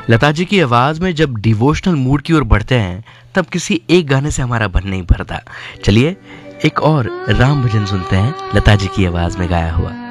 लता जी की आवाज़ में जब डिवोशनल मूड की ओर बढ़ते हैं तब किसी एक गाने से हमारा मन नहीं भरता। चलिए एक और राम भजन सुनते हैं लता जी की आवाज़ में गाया हुआ।